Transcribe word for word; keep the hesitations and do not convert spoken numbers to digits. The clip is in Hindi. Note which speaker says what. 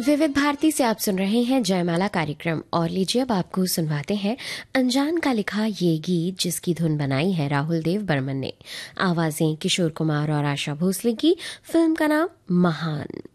Speaker 1: विविध भारती से आप सुन रहे हैं जयमाला कार्यक्रम और लीजिए अब आपको सुनवाते हैं अनजान का लिखा ये गीत जिसकी धुन बनाई है राहुल देव बर्मन ने। आवाजें किशोर कुमार और आशा भोसले की। फिल्म का नाम महान।